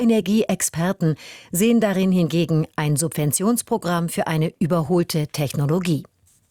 Energieexperten sehen darin hingegen ein Subventionsprogramm für eine überholte Technologie.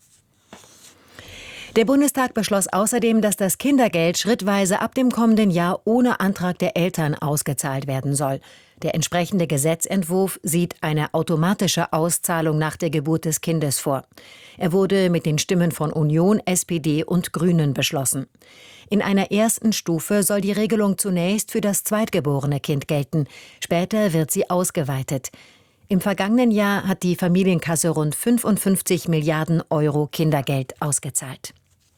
Der Bundestag beschloss außerdem, dass das Kindergeld schrittweise ab dem kommenden Jahr ohne Antrag der Eltern ausgezahlt werden soll. Der entsprechende Gesetzentwurf sieht eine automatische Auszahlung nach der Geburt des Kindes vor. Er wurde mit den Stimmen von Union, SPD und Grünen beschlossen. In einer ersten Stufe soll die Regelung zunächst für das zweitgeborene Kind gelten. Später wird sie ausgeweitet. Im vergangenen Jahr hat die Familienkasse rund 55 Milliarden Euro Kindergeld ausgezahlt.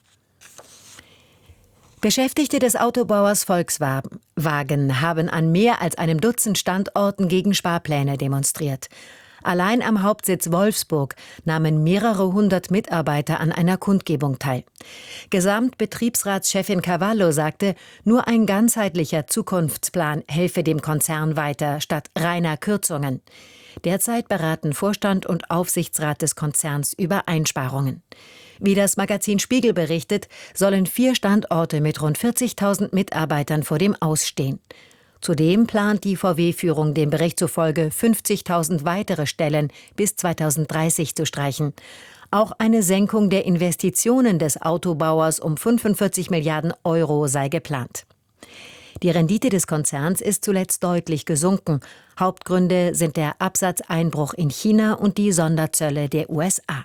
Beschäftigte des Autobauers Volkswagen haben an mehr als einem Dutzend Standorten gegen Sparpläne demonstriert. Allein am Hauptsitz Wolfsburg nahmen mehrere hundert Mitarbeiter an einer Kundgebung teil. Gesamtbetriebsratschefin Cavallo sagte, nur ein ganzheitlicher Zukunftsplan helfe dem Konzern weiter, statt reiner Kürzungen. Derzeit beraten Vorstand und Aufsichtsrat des Konzerns über Einsparungen. Wie das Magazin Spiegel berichtet, sollen 4 Standorte mit rund 40.000 Mitarbeitern vor dem Aus stehen. Zudem plant die VW-Führung dem Bericht zufolge 50.000 weitere Stellen bis 2030 zu streichen. Auch eine Senkung der Investitionen des Autobauers um 45 Milliarden Euro sei geplant. Die Rendite des Konzerns ist zuletzt deutlich gesunken. Hauptgründe sind der Absatzeinbruch in China und die Sonderzölle der USA.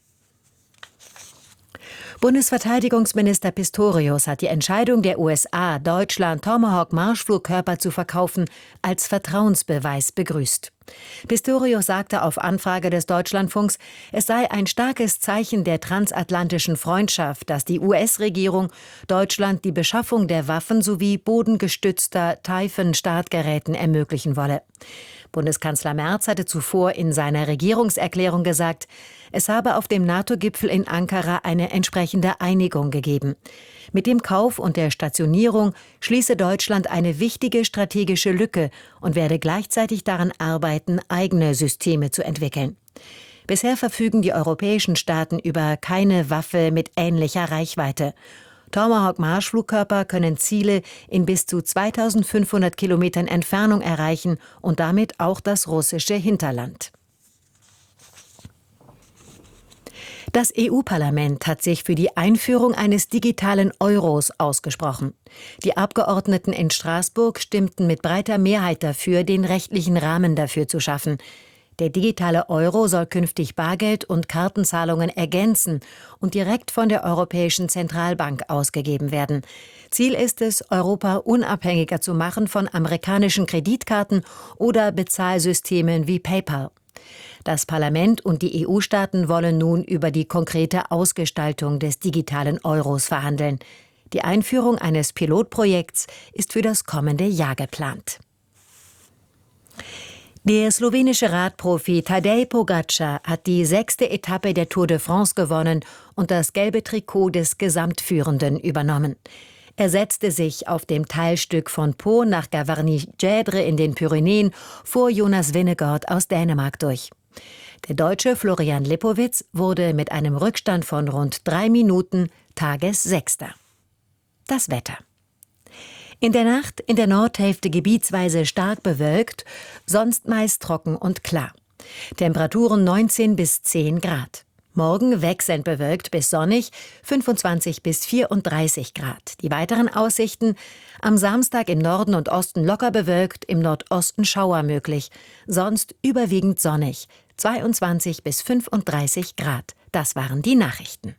Bundesverteidigungsminister Pistorius hat die Entscheidung der USA, Deutschland Tomahawk-Marschflugkörper zu verkaufen, als Vertrauensbeweis begrüßt. Pistorius sagte auf Anfrage des Deutschlandfunks, es sei ein starkes Zeichen der transatlantischen Freundschaft, dass die US-Regierung Deutschland die Beschaffung der Waffen sowie bodengestützter Typhoon-Startgeräten ermöglichen wolle. Bundeskanzler Merz hatte zuvor in seiner Regierungserklärung gesagt, es habe auf dem NATO-Gipfel in Ankara eine entsprechende Einigung gegeben. Mit dem Kauf und der Stationierung schließe Deutschland eine wichtige strategische Lücke und werde gleichzeitig daran arbeiten, eigene Systeme zu entwickeln. Bisher verfügen die europäischen Staaten über keine Waffe mit ähnlicher Reichweite. Tomahawk-Marschflugkörper können Ziele in bis zu 2500 Kilometern Entfernung erreichen und damit auch das russische Hinterland. Das EU-Parlament hat sich für die Einführung eines digitalen Euros ausgesprochen. Die Abgeordneten in Straßburg stimmten mit breiter Mehrheit dafür, den rechtlichen Rahmen dafür zu schaffen. Der digitale Euro soll künftig Bargeld und Kartenzahlungen ergänzen und direkt von der Europäischen Zentralbank ausgegeben werden. Ziel ist es, Europa unabhängiger zu machen von amerikanischen Kreditkarten oder Bezahlsystemen wie PayPal. Das Parlament und die EU-Staaten wollen nun über die konkrete Ausgestaltung des digitalen Euros verhandeln. Die Einführung eines Pilotprojekts ist für das kommende Jahr geplant. Der slowenische Radprofi Tadej Pogačar hat die 6. Etappe der Tour de France gewonnen und das gelbe Trikot des Gesamtführenden übernommen. Er setzte sich auf dem Teilstück von Pau nach Gavarnie-Gèdre in den Pyrenäen vor Jonas Vingegaard aus Dänemark durch. Der Deutsche Florian Lippowitz wurde mit einem Rückstand von rund 3 Minuten Tagessechster. Das Wetter. In der Nacht in der Nordhälfte gebietsweise stark bewölkt, sonst meist trocken und klar. Temperaturen 19 bis 10 Grad. Morgen wechselnd bewölkt bis sonnig, 25 bis 34 Grad. Die weiteren Aussichten: am Samstag im Norden und Osten locker bewölkt, im Nordosten Schauer möglich. Sonst überwiegend sonnig, 22 bis 35 Grad. Das waren die Nachrichten.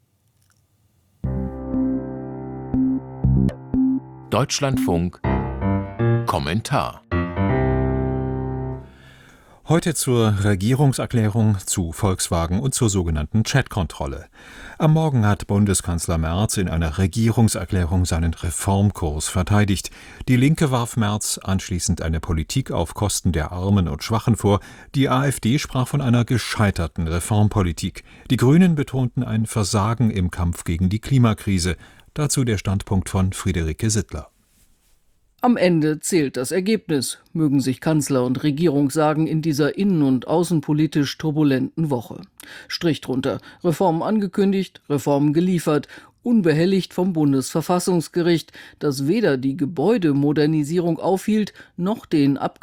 Deutschlandfunk Kommentar. Heute zur Regierungserklärung zu Volkswagen und zur sogenannten Chat-Kontrolle. Am Morgen hat Bundeskanzler Merz in einer Regierungserklärung seinen Reformkurs verteidigt. Die Linke warf Merz anschließend eine Politik auf Kosten der Armen und Schwachen vor. Die AfD sprach von einer gescheiterten Reformpolitik. Die Grünen betonten ein Versagen im Kampf gegen die Klimakrise. Dazu der Standpunkt von Friederike Sittler. Am Ende zählt das Ergebnis, mögen sich Kanzler und Regierung sagen in dieser innen- und außenpolitisch turbulenten Woche. Strich drunter: Reformen angekündigt, Reformen geliefert, unbehelligt vom Bundesverfassungsgericht, das weder die Gebäudemodernisierung aufhielt, noch den